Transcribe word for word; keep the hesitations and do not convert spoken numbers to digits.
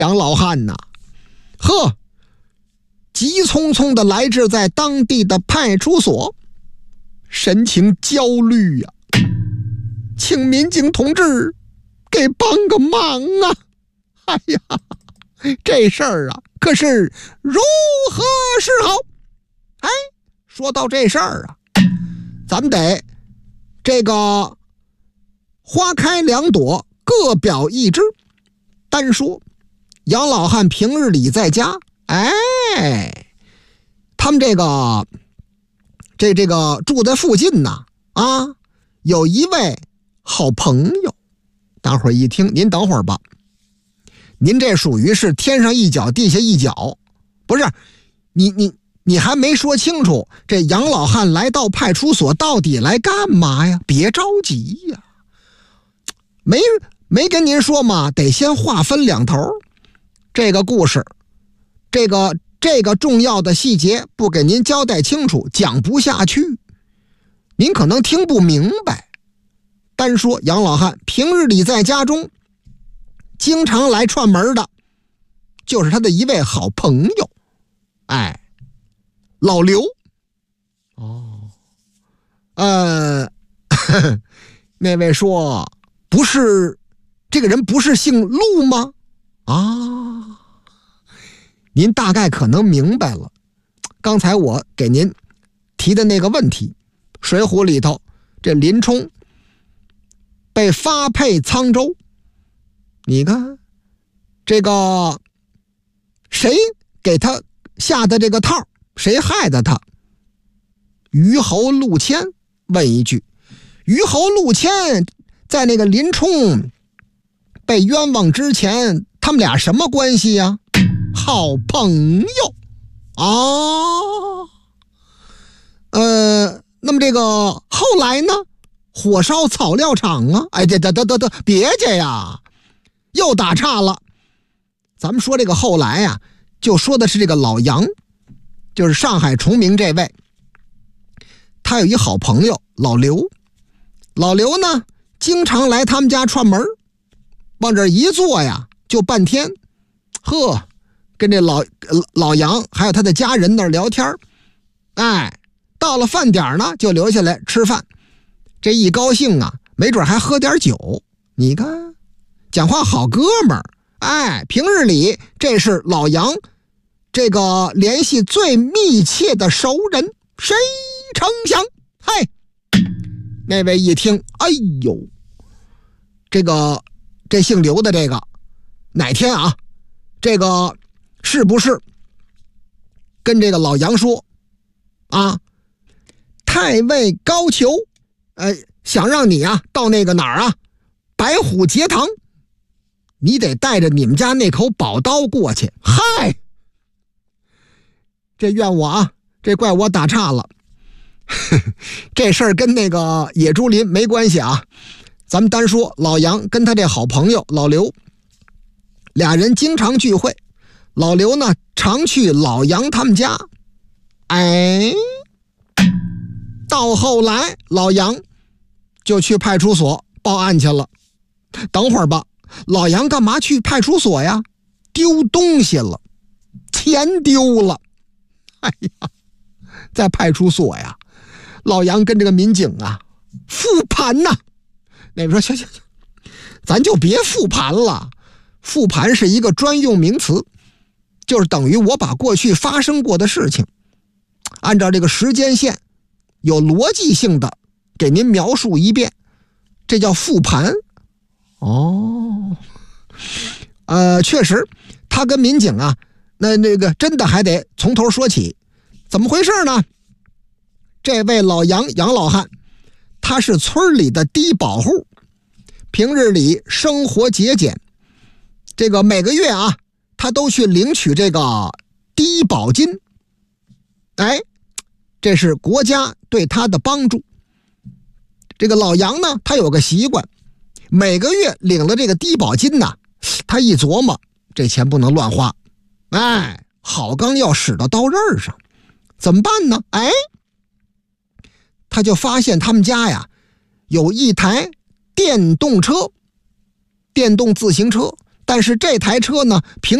杨老汉呐，呵，急匆匆的来至在当地的派出所，神情焦虑呀、啊，请民警同志给帮个忙啊！哎呀，这事儿啊，可是如何是好？哎，说到这事儿啊，咱们得这个花开两朵，各表一枝。单说杨老汉平日里在家，哎，他们这个这这个住在附近呢，啊，有一位好朋友。大伙儿一听，您等会儿吧，您这属于是天上一脚地下一脚，不是？你你你还没说清楚，这杨老汉来到派出所到底来干嘛呀？别着急呀，没没跟您说嘛，得先划分两头。这个故事，这个这个重要的细节不给您交代清楚，讲不下去，您可能听不明白。单说杨老汉平日里在家中经常来串门的，就是他的一位好朋友，哎，老刘。哦，呃，呵呵那位说不是，这个人不是姓陆吗？啊，您大概可能明白了，刚才我给您提的那个问题，水浒里头这林冲被发配沧州，你看这个谁给他下的这个套，谁害的他？虞侯陆谦。问一句，虞侯陆谦在那个林冲被冤枉之前，他们俩什么关系呀？好朋友啊。呃，那么这个后来呢？火烧草料场啊！哎，这得得得得，别介呀，又打岔了。咱们说这个后来呀、啊，就说的是这个老杨，就是上海崇明这位，他有一好朋友老刘。老刘呢，经常来他们家串门，往这一坐呀，就半天。呵，跟这老老杨还有他的家人那儿聊天。哎，到了饭点呢，就留下来吃饭。这一高兴啊，没准还喝点酒。你看，讲话好哥们儿。哎，平日里这是老杨这个联系最密切的熟人。谁成想，嘿，那位一听，哎呦，这个这姓刘的这个哪天啊，这个是不是跟这个老杨说啊，太尉高俅呃，想让你啊到那个哪儿啊，白虎节堂，你得带着你们家那口宝刀过去。嗨，这怨我啊，这怪我打岔了。这事儿跟那个野猪林没关系啊，咱们单说老杨跟他这好朋友老刘，俩人经常聚会。老刘呢，常去老杨他们家。哎，到后来老杨就去派出所报案去了。等会儿吧，老杨干嘛去派出所呀？丢东西了，钱丢了。哎呀，在派出所呀，老杨跟这个民警啊复盘呐。那边说行行行，咱就别复盘了。复盘是一个专用名词，就是等于我把过去发生过的事情，按照这个时间线有逻辑性的给您描述一遍，这叫复盘。哦，呃，确实，他跟民警啊，那那个真的还得从头说起。怎么回事呢？这位老杨杨老汉，他是村里的低保户，平日里生活节俭，这个每个月啊，他都去领取这个低保金。哎，这是国家对他的帮助。这个老杨呢，他有个习惯，每个月领了这个低保金呢，他一琢磨，这钱不能乱花，哎，好钢要使到刀刃上，怎么办呢？哎，他就发现他们家呀有一台电动车，电动自行车， 但是这台车呢，凭